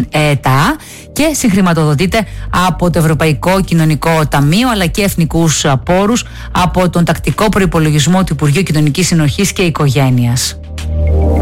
την ΕΕΤΑ και συγχρηματοδοτείται από το Ευρωπαϊκό Κοινωνικό Ταμείο αλλά και εθνικούς πόρους από τον τακτικό προϋπολογισμό του Υπουργείου Κοινωνικής Συνοχής και Οικογένειας.